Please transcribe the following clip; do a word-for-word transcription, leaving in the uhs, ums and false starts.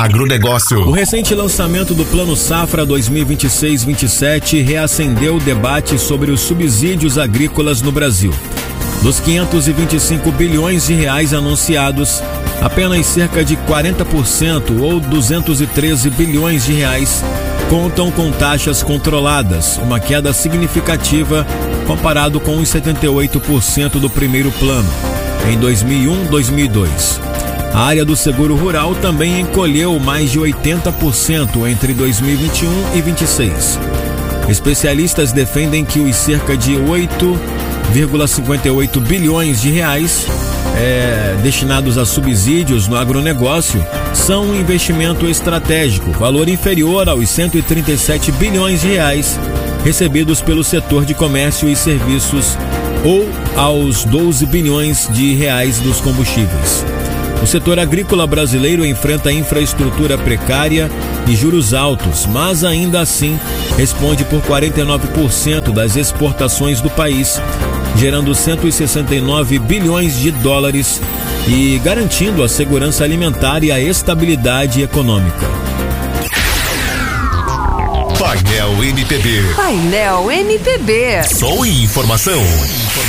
Agronegócio. O recente lançamento do Plano Safra dois mil e vinte e seis vinte e sete reacendeu o debate sobre os subsídios agrícolas no Brasil. Dos quinhentos e vinte e cinco bilhões de reais anunciados, apenas cerca de quarenta por cento ou duzentos e treze bilhões de reais contam com taxas controladas, uma queda significativa comparado com os setenta e oito por cento do primeiro plano, em dois mil e um a dois mil e dois. A área do seguro rural também encolheu mais de oitenta por cento entre dois mil e vinte e um e vinte e seis. Especialistas defendem que os cerca de oito vírgula cinquenta e oito bilhões de reais é, destinados a subsídios no agronegócio são um investimento estratégico, valor inferior aos cento e trinta e sete bilhões de reais recebidos pelo setor de comércio e serviços ou aos doze bilhões de reais dos combustíveis. O setor agrícola brasileiro enfrenta infraestrutura precária e juros altos, mas ainda assim responde por quarenta e nove por cento das exportações do país, gerando cento e sessenta e nove bilhões de dólares e garantindo a segurança alimentar e a estabilidade econômica. Painel M P B. Painel M P B. Som e informação.